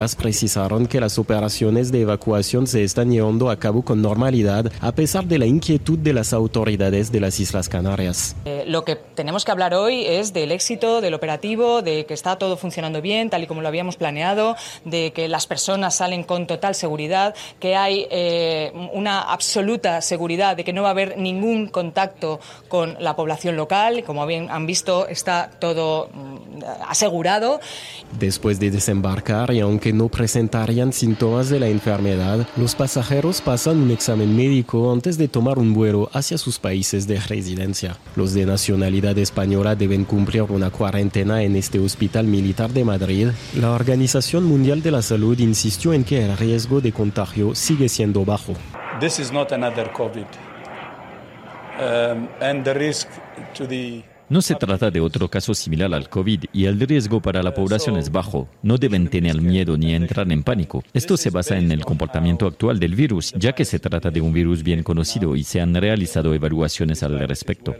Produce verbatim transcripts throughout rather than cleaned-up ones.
Precisaron que las operaciones de evacuación se están llevando a cabo con normalidad, a pesar de la inquietud de las autoridades de las Islas Canarias. Eh, lo que tenemos que hablar hoy es del éxito del operativo, de que está todo funcionando bien, tal y como lo habíamos planeado, de que las personas salen con total seguridad, que hay eh, una absoluta seguridad de que no va a haber ningún contacto con la población local. Como bien han visto, está todo mm, asegurado. Después de desembarcar, y aunque no presentarían síntomas de la enfermedad, los pasajeros pasan un examen médico antes de tomar un vuelo hacia sus países de residencia. Los de nacionalidad española deben cumplir una cuarentena en este hospital militar de Madrid. La Organización Mundial de la Salud insistió en que el riesgo de contagio sigue siendo bajo. This is not another COVID. Um, and the risk to the No se trata de otro caso similar al COVID y el riesgo para la población es bajo. No deben tener miedo ni entrar en pánico. Esto se basa en el comportamiento actual del virus, ya que se trata de un virus bien conocido y se han realizado evaluaciones al respecto.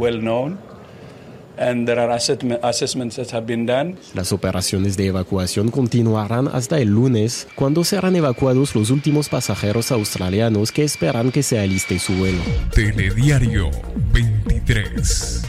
Las operaciones de evacuación continuarán hasta el lunes, cuando serán evacuados los últimos pasajeros australianos que esperan que se aliste su vuelo. Telediario veintitrés.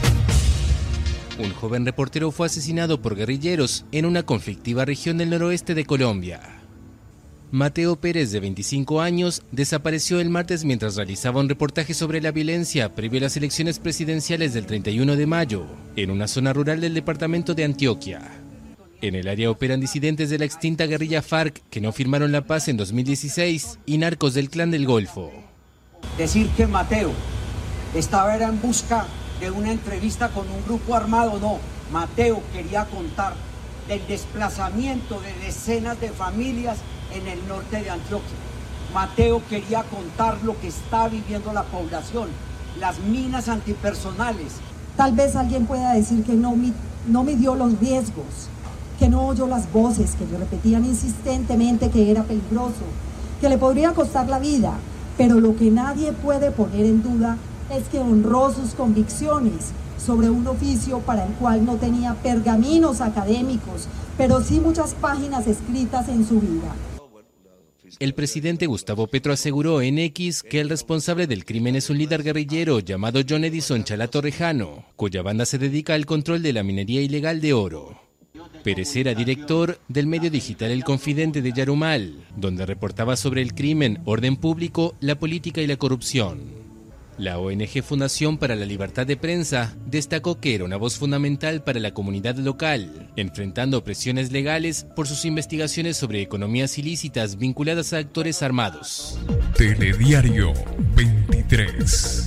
Un joven reportero fue asesinado por guerrilleros en una conflictiva región del noroeste de Colombia. Mateo Pérez, de veinticinco años, desapareció el martes mientras realizaba un reportaje sobre la violencia previo a las elecciones presidenciales del treinta y uno de mayo, en una zona rural del departamento de Antioquia. En el área operan disidentes de la extinta guerrilla FARC que no firmaron la paz en dos mil dieciséis y narcos del Clan del Golfo. Decir que Mateo estaba era en busca de una entrevista con un grupo armado, no. Mateo quería contar del desplazamiento de decenas de familias en el norte de Antioquia. Mateo quería contar lo que está viviendo la población, las minas antipersonales. Tal vez alguien pueda decir que no, no midió los riesgos, que no oyó las voces que le repetían insistentemente que era peligroso, que le podría costar la vida, pero lo que nadie puede poner en duda es que honró sus convicciones sobre un oficio para el cual no tenía pergaminos académicos, pero sí muchas páginas escritas en su vida. El presidente Gustavo Petro aseguró en X que el responsable del crimen es un líder guerrillero llamado John Edison Chalá Torrejano, cuya banda se dedica al control de la minería ilegal de oro. Pérez era director del medio digital El Confidente de Yarumal, donde reportaba sobre el crimen, orden público, la política y la corrupción. La O N G Fundación para la Libertad de Prensa destacó que era una voz fundamental para la comunidad local, enfrentando presiones legales por sus investigaciones sobre economías ilícitas vinculadas a actores armados. Telediario veintitrés.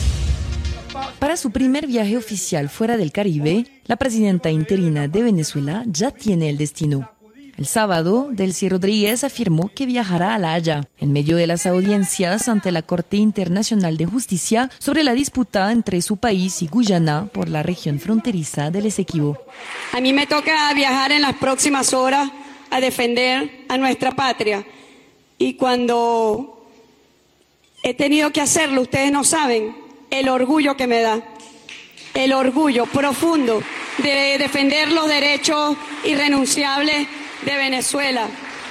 Para su primer viaje oficial fuera del Caribe, la presidenta interina de Venezuela ya tiene el destino. El sábado, Delcy Rodríguez afirmó que viajará a La Haya, en medio de las audiencias ante la Corte Internacional de Justicia sobre la disputa entre su país y Guyana por la región fronteriza del Esequibo. A mí me toca viajar en las próximas horas a defender a nuestra patria. Y cuando he tenido que hacerlo, ustedes no saben el orgullo que me da. El orgullo profundo de defender los derechos irrenunciables de Venezuela,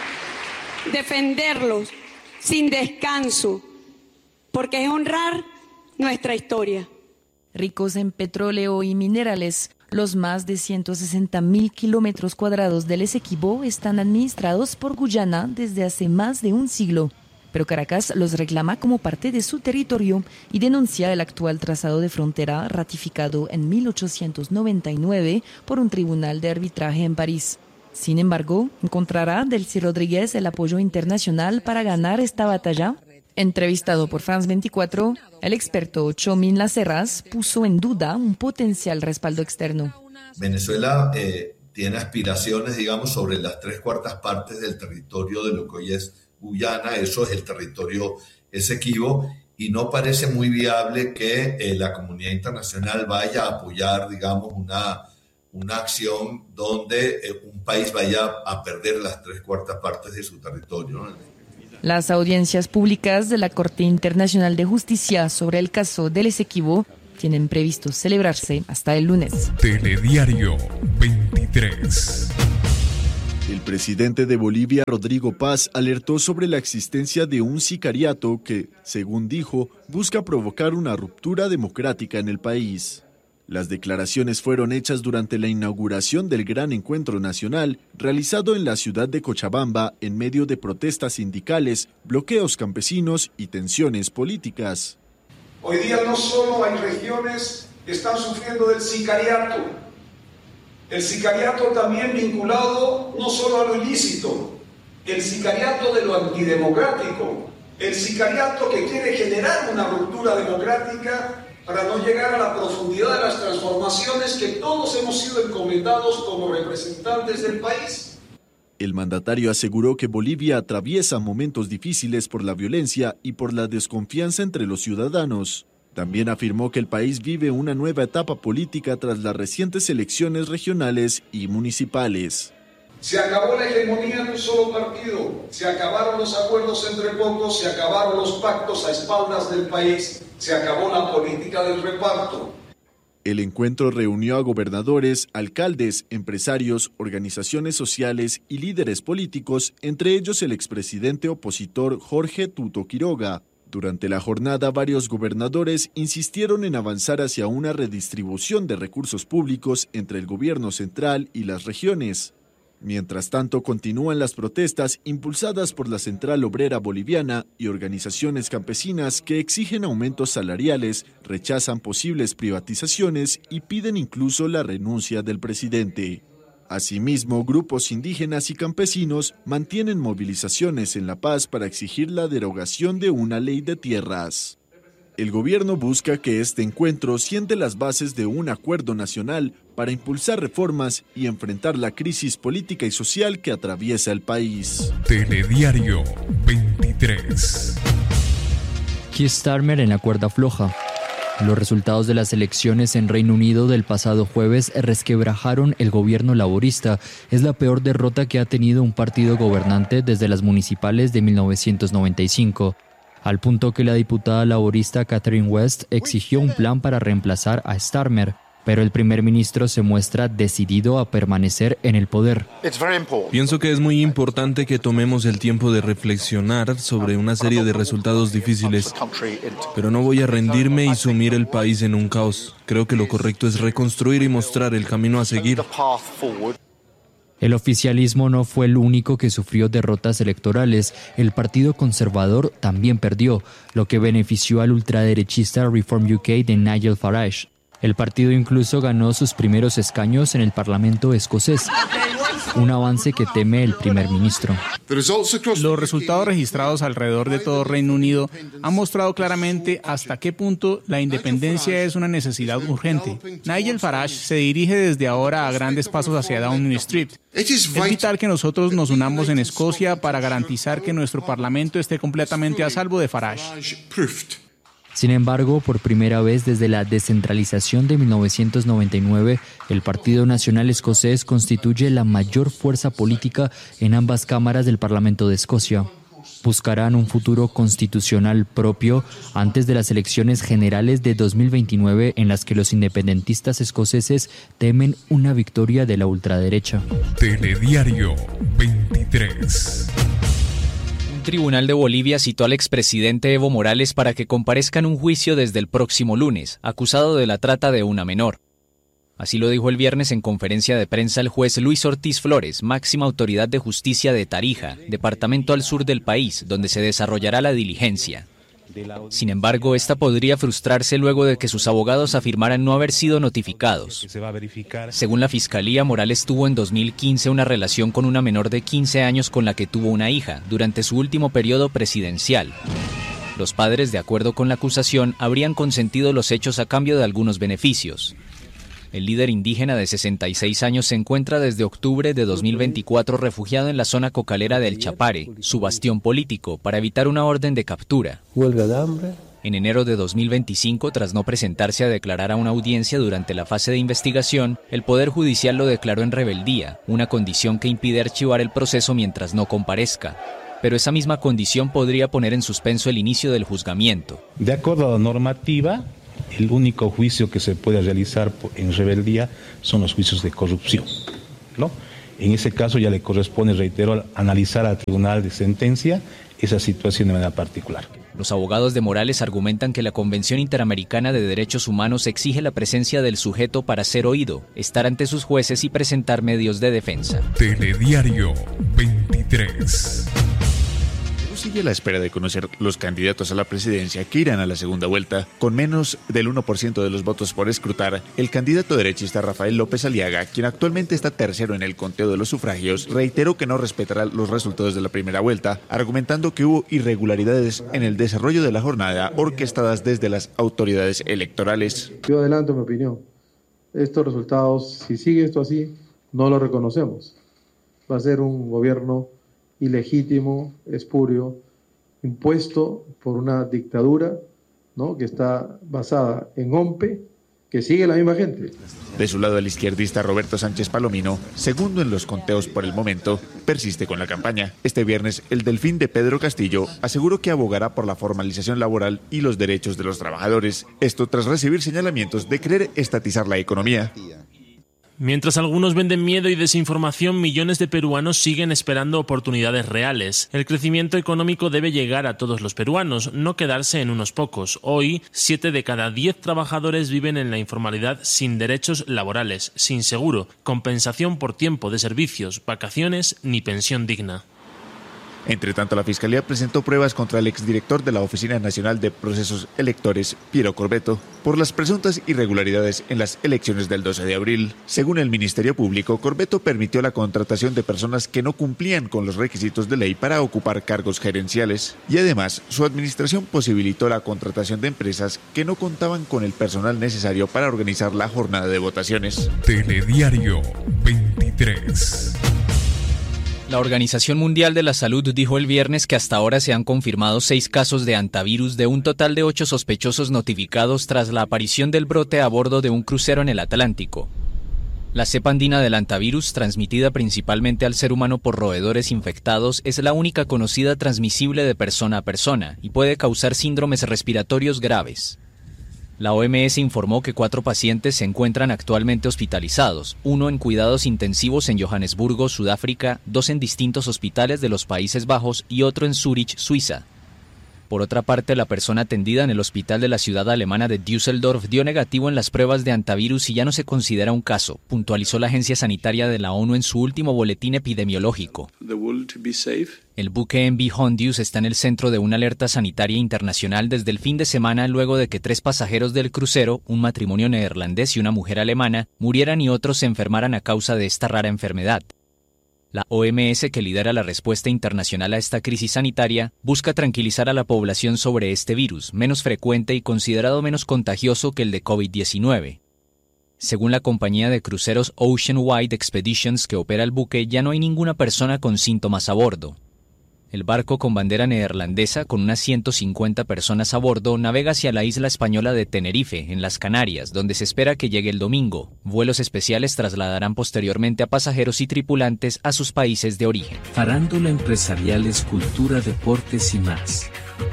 defenderlos sin descanso, porque es honrar nuestra historia. Ricos en petróleo y minerales, los más de ciento sesenta mil kilómetros cuadrados del Esequibo están administrados por Guyana desde hace más de un siglo. Pero Caracas los reclama como parte de su territorio y denuncia el actual trazado de frontera ratificado en mil ochocientos noventa y nueve por un tribunal de arbitraje en París. Sin embargo, ¿encontrará Delcy Rodríguez el apoyo internacional para ganar esta batalla? Entrevistado por France veinticuatro, el experto Chomín Lacerras puso en duda un potencial respaldo externo. Venezuela eh, tiene aspiraciones, digamos, sobre las tres cuartas partes del territorio de lo que hoy es Guyana, eso es el territorio Esequibo, y no parece muy viable que eh, la comunidad internacional vaya a apoyar, digamos, una... una acción donde un país vaya a perder las tres cuartas partes de su territorio, ¿no? Las audiencias públicas de la Corte Internacional de Justicia sobre el caso del Esequibo tienen previsto celebrarse hasta el lunes. Telediario veintitrés. El presidente de Bolivia, Rodrigo Paz, alertó sobre la existencia de un sicariato que, según dijo, busca provocar una ruptura democrática en el país. Las declaraciones fueron hechas durante la inauguración del Gran Encuentro Nacional, realizado en la ciudad de Cochabamba en medio de protestas sindicales, bloqueos campesinos y tensiones políticas. Hoy día no solo hay regiones que están sufriendo del sicariato, el sicariato también vinculado no solo a lo ilícito, el sicariato de lo antidemocrático, el sicariato que quiere generar una ruptura democrática para no llegar a la profundidad de las transformaciones que todos hemos sido encomendados como representantes del país. El mandatario aseguró que Bolivia atraviesa momentos difíciles por la violencia y por la desconfianza entre los ciudadanos. También afirmó que el país vive una nueva etapa política tras las recientes elecciones regionales y municipales. Se acabó la hegemonía de un solo partido, se acabaron los acuerdos entre pocos, se acabaron los pactos a espaldas del país, se acabó la política del reparto. El encuentro reunió a gobernadores, alcaldes, empresarios, organizaciones sociales y líderes políticos, entre ellos el expresidente opositor Jorge Tuto Quiroga. Durante la jornada, varios gobernadores insistieron en avanzar hacia una redistribución de recursos públicos entre el gobierno central y las regiones. Mientras tanto, continúan las protestas impulsadas por la Central Obrera Boliviana y organizaciones campesinas que exigen aumentos salariales, rechazan posibles privatizaciones y piden incluso la renuncia del presidente. Asimismo, grupos indígenas y campesinos mantienen movilizaciones en La Paz para exigir la derogación de una ley de tierras. El gobierno busca que este encuentro siente las bases de un acuerdo nacional para impulsar reformas y enfrentar la crisis política y social que atraviesa el país. Telediario veintitrés. Keir Starmer en la cuerda floja. Los resultados de las elecciones en Reino Unido del pasado jueves resquebrajaron el gobierno laborista. Es la peor derrota que ha tenido un partido gobernante desde las municipales de mil novecientos noventa y cinco. Al punto que la diputada laborista Catherine West exigió un plan para reemplazar a Starmer, pero el primer ministro se muestra decidido a permanecer en el poder. Pienso que es muy importante que tomemos el tiempo de reflexionar sobre una serie de resultados difíciles, pero no voy a rendirme y sumir el país en un caos. Creo que lo correcto es reconstruir y mostrar el camino a seguir. El oficialismo no fue el único que sufrió derrotas electorales. El Partido Conservador también perdió, lo que benefició al ultraderechista Reform U K de Nigel Farage. El partido incluso ganó sus primeros escaños en el Parlamento escocés, un avance que teme el primer ministro. Los resultados registrados alrededor de todo Reino Unido han mostrado claramente hasta qué punto la independencia es una necesidad urgente. Nigel Farage se dirige desde ahora a grandes pasos hacia Downing Street. Es vital que nosotros nos unamos en Escocia para garantizar que nuestro Parlamento esté completamente a salvo de Farage. Sin embargo, por primera vez desde la descentralización de mil novecientos noventa y nueve, el Partido Nacional Escocés constituye la mayor fuerza política en ambas cámaras del Parlamento de Escocia. Buscarán un futuro constitucional propio antes de las elecciones generales de dos mil veintinueve, en las que los independentistas escoceses temen una victoria de la ultraderecha. Telediario veintitrés. Un tribunal de Bolivia citó al expresidente Evo Morales para que comparezca en un juicio desde el próximo lunes, acusado de la trata de una menor. Así lo dijo el viernes en conferencia de prensa el juez Luis Ortiz Flores, máxima autoridad de justicia de Tarija, departamento al sur del país, donde se desarrollará la diligencia. Sin embargo, esta podría frustrarse luego de que sus abogados afirmaran no haber sido notificados. Según la Fiscalía, Morales tuvo en dos mil quince una relación con una menor de quince años con la que tuvo una hija, durante su último periodo presidencial. Los padres, de acuerdo con la acusación, habrían consentido los hechos a cambio de algunos beneficios. El líder indígena de sesenta y seis años se encuentra desde octubre de dos mil veinticuatro refugiado en la zona cocalera del Chapare, su bastión político, para evitar una orden de captura. Huelga de hambre. En enero de dos mil veinticinco, tras no presentarse a declarar a una audiencia durante la fase de investigación, el Poder Judicial lo declaró en rebeldía, una condición que impide archivar el proceso mientras no comparezca. Pero esa misma condición podría poner en suspenso el inicio del juzgamiento. De acuerdo a la normativa, el único juicio que se puede realizar en rebeldía son los juicios de corrupción, ¿no? En ese caso ya le corresponde, reitero, analizar al tribunal de sentencia esa situación de manera particular. Los abogados de Morales argumentan que la Convención Interamericana de Derechos Humanos exige la presencia del sujeto para ser oído, estar ante sus jueces y presentar medios de defensa. Telediario veintitrés. Sigue a la espera de conocer los candidatos a la presidencia que irán a la segunda vuelta. Con menos del uno por ciento de los votos por escrutar, el candidato derechista Rafael López Aliaga, quien actualmente está tercero en el conteo de los sufragios, reiteró que no respetará los resultados de la primera vuelta, argumentando que hubo irregularidades en el desarrollo de la jornada orquestadas desde las autoridades electorales. Yo adelanto mi opinión. Estos resultados, si sigue esto así, no lo reconocemos. Va a ser un gobierno ilegítimo, espurio, impuesto por una dictadura, ¿no?, que está basada en OMPE, que sigue la misma gente. De su lado, el izquierdista Roberto Sánchez Palomino, segundo en los conteos por el momento, persiste con la campaña. Este viernes, el delfín de Pedro Castillo aseguró que abogará por la formalización laboral y los derechos de los trabajadores. Esto tras recibir señalamientos de querer estatizar la economía. Mientras algunos venden miedo y desinformación, millones de peruanos siguen esperando oportunidades reales. El crecimiento económico debe llegar a todos los peruanos, no quedarse en unos pocos. Hoy, siete de cada diez trabajadores viven en la informalidad sin derechos laborales, sin seguro, compensación por tiempo de servicios, vacaciones ni pensión digna. Entre tanto, la Fiscalía presentó pruebas contra el exdirector de la Oficina Nacional de Procesos Electores, Piero Corbeto, por las presuntas irregularidades en las elecciones del doce de abril. Según el Ministerio Público, Corbeto permitió la contratación de personas que no cumplían con los requisitos de ley para ocupar cargos gerenciales. Y además, su administración posibilitó la contratación de empresas que no contaban con el personal necesario para organizar la jornada de votaciones. Telediario veintitrés. La Organización Mundial de la Salud dijo el viernes que hasta ahora se han confirmado seis casos de hantavirus de un total de ocho sospechosos notificados tras la aparición del brote a bordo de un crucero en el Atlántico. La cepa andina del hantavirus, transmitida principalmente al ser humano por roedores infectados, es la única conocida transmisible de persona a persona y puede causar síndromes respiratorios graves. La O M S informó que cuatro pacientes se encuentran actualmente hospitalizados, uno en cuidados intensivos en Johannesburgo, Sudáfrica, dos en distintos hospitales de los Países Bajos y otro en Zúrich, Suiza. Por otra parte, la persona atendida en el hospital de la ciudad alemana de Düsseldorf dio negativo en las pruebas de hantavirus y ya no se considera un caso, puntualizó la Agencia Sanitaria de la ONU en su último boletín epidemiológico. El buque M V Hondius está en el centro de una alerta sanitaria internacional desde el fin de semana luego de que tres pasajeros del crucero, un matrimonio neerlandés y una mujer alemana, murieran y otros se enfermaran a causa de esta rara enfermedad. La O M S, que lidera la respuesta internacional a esta crisis sanitaria, busca tranquilizar a la población sobre este virus, menos frecuente y considerado menos contagioso que el de COVID diecinueve. Según la compañía de cruceros Ocean Wide Expeditions que opera el buque, ya no hay ninguna persona con síntomas a bordo. El barco con bandera neerlandesa, con unas ciento cincuenta personas a bordo, navega hacia la isla española de Tenerife, en las Canarias, donde se espera que llegue el domingo. Vuelos especiales trasladarán posteriormente a pasajeros y tripulantes a sus países de origen. Farándula, empresariales, cultura, deportes y más.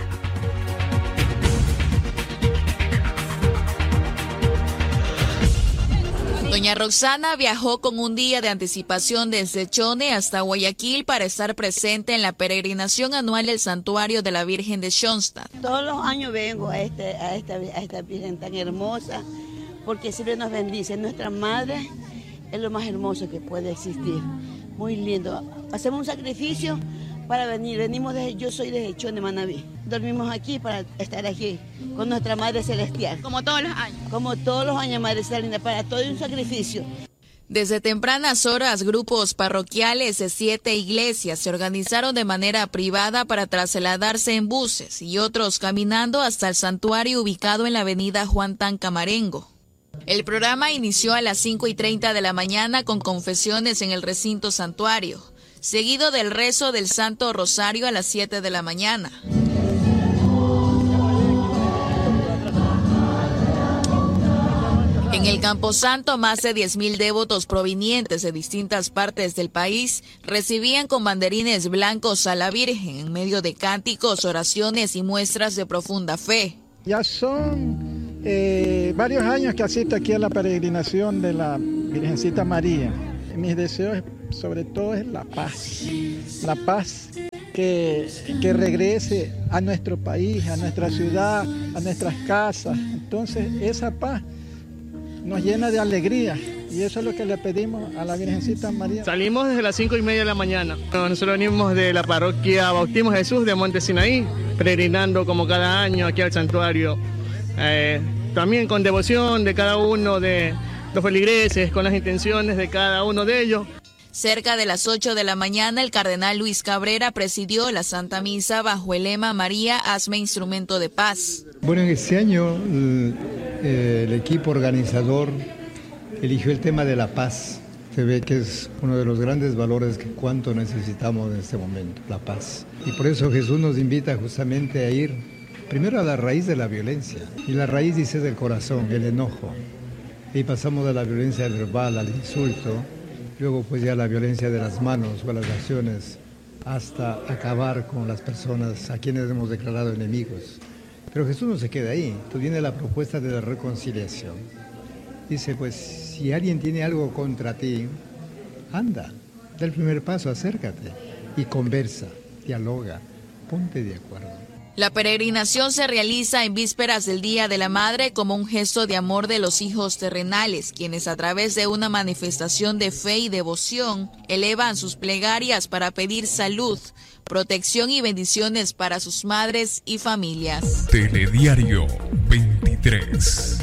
Doña Roxana viajó con un día de anticipación desde Chone hasta Guayaquil para estar presente en la peregrinación anual del Santuario de la Virgen de Schoenstatt. Todos los años vengo a, este, a, esta, a esta Virgen tan hermosa, porque siempre nos bendice. Nuestra Madre es lo más hermoso que puede existir. Muy lindo. Hacemos un sacrificio para venir. Venimos desde, yo soy desde Chone, Manabí. Dormimos aquí para estar aquí con nuestra Madre Celestial. Como todos los años. Como todos los años, Madre Celestial, para todo un sacrificio. Desde tempranas horas, grupos parroquiales de siete iglesias se organizaron de manera privada para trasladarse en buses y otros caminando hasta el santuario ubicado en la avenida Juan Tancamarengo. El programa inició a las cinco y treinta de la mañana con confesiones en el recinto santuario, seguido del rezo del Santo Rosario a las siete de la mañana. En el Camposanto, más de diez mil devotos provenientes de distintas partes del país recibían con banderines blancos a la Virgen en medio de cánticos, oraciones y muestras de profunda fe. Ya son eh, varios años que asisto aquí a la peregrinación de la Virgencita María. Mis deseos sobre todo es la paz. La paz que, que regrese a nuestro país, a nuestra ciudad, a nuestras casas. Entonces esa paz nos llena de alegría y eso es lo que le pedimos a la Virgencita María. Salimos desde las cinco y media de la mañana. Nosotros venimos de la parroquia Bautismo Jesús de Monte Sinaí, peregrinando como cada año aquí al santuario. Eh, también con devoción de cada uno de los feligreses, con las intenciones de cada uno de ellos. Cerca de las ocho de la mañana, el cardenal Luis Cabrera presidió la Santa Misa bajo el lema María, hazme instrumento de paz. Bueno, en este año el, el equipo organizador eligió el tema de la paz. Se ve que es uno de los grandes valores que cuánto necesitamos en este momento, la paz. Y por eso Jesús nos invita justamente a ir primero a la raíz de la violencia. Y la raíz dice del corazón, el enojo. Y pasamos de la violencia verbal al insulto. Luego pues ya la violencia de las manos o las acciones hasta acabar con las personas a quienes hemos declarado enemigos. Pero Jesús no se queda ahí, entonces viene la propuesta de la reconciliación. Dice pues si alguien tiene algo contra ti, anda, da el primer paso, acércate y conversa, dialoga, ponte de acuerdo. La peregrinación se realiza en vísperas del Día de la Madre como un gesto de amor de los hijos terrenales, quienes a través de una manifestación de fe y devoción elevan sus plegarias para pedir salud, protección y bendiciones para sus madres y familias. Telediario veintitrés.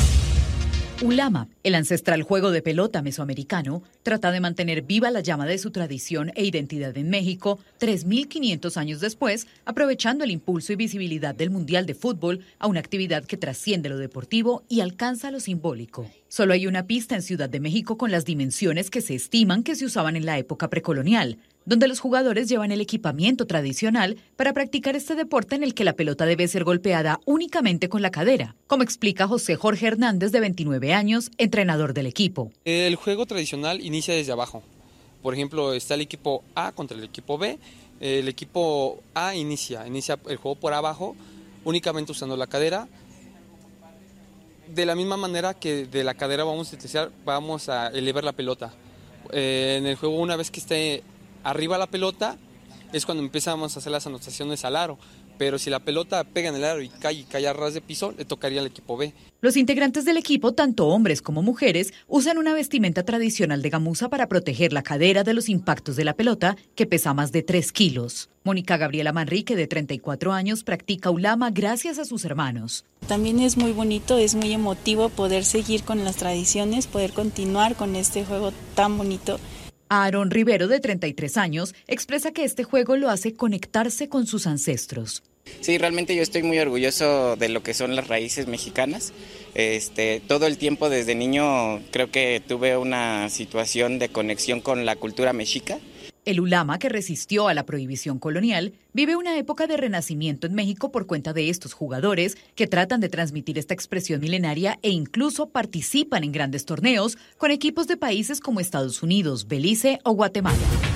Ulama, el ancestral juego de pelota mesoamericano, trata de mantener viva la llama de su tradición e identidad en México tres mil quinientos años después, aprovechando el impulso y visibilidad del Mundial de Fútbol a una actividad que trasciende lo deportivo y alcanza lo simbólico. Solo hay una pista en Ciudad de México con las dimensiones que se estiman que se usaban en la época precolonial, donde los jugadores llevan el equipamiento tradicional para practicar este deporte en el que la pelota debe ser golpeada únicamente con la cadera, como explica José Jorge Hernández, de veintinueve años, entrenador del equipo. El juego tradicional inicia desde abajo. Por ejemplo, está el equipo A contra el equipo B. El equipo A inicia, inicia el juego por abajo, únicamente usando la cadera. De la misma manera que de la cadera vamos a utilizar, vamos a elevar la pelota. Eh, en el juego, una vez que esté arriba la pelota, es cuando empezamos a hacer las anotaciones al aro. Pero si la pelota pega en el aro y cae, y cae a ras de piso, le tocaría al equipo B. Los integrantes del equipo, tanto hombres como mujeres, usan una vestimenta tradicional de gamuza para proteger la cadera de los impactos de la pelota, que pesa más de tres kilos. Mónica Gabriela Manrique, de treinta y cuatro años, practica ulama gracias a sus hermanos. También es muy bonito, es muy emotivo poder seguir con las tradiciones, poder continuar con este juego tan bonito. Aaron Rivero, de treinta y tres años, expresa que este juego lo hace conectarse con sus ancestros. Sí, realmente yo estoy muy orgulloso de lo que son las raíces mexicanas. Este, todo el tiempo desde niño creo que tuve una situación de conexión con la cultura mexica. El ulama, que resistió a la prohibición colonial, vive una época de renacimiento en México por cuenta de estos jugadores que tratan de transmitir esta expresión milenaria e incluso participan en grandes torneos con equipos de países como Estados Unidos, Belice o Guatemala.